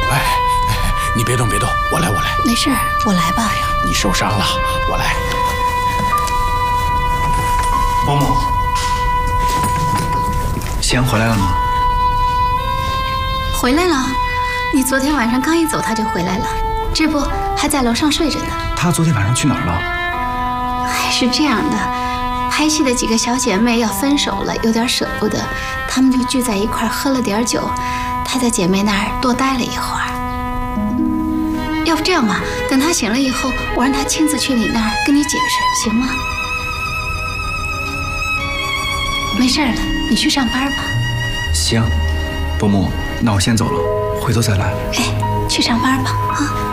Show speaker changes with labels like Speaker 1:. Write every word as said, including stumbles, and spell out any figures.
Speaker 1: 哎，你别动别动，我来我来。
Speaker 2: 没事，我来吧。哎呀，
Speaker 1: 你受伤了，我来。
Speaker 3: 伯母，夕阳回来了吗？
Speaker 2: 回来了。你昨天晚上刚一走，他就回来了，这不还在楼上睡着呢。
Speaker 3: 他昨天晚上去哪儿了？
Speaker 2: 哎，是这样的，拍戏的几个小姐妹要分手了，有点舍不得，她们就聚在一块喝了点酒。她在姐妹那儿多待了一会儿。要不这样吧，等她醒了以后，我让她亲自去你那儿跟你解释，行吗？没事了，你去上班吧。
Speaker 3: 行，伯母，那我先走了，回头再来。
Speaker 2: 哎，去上班吧，啊。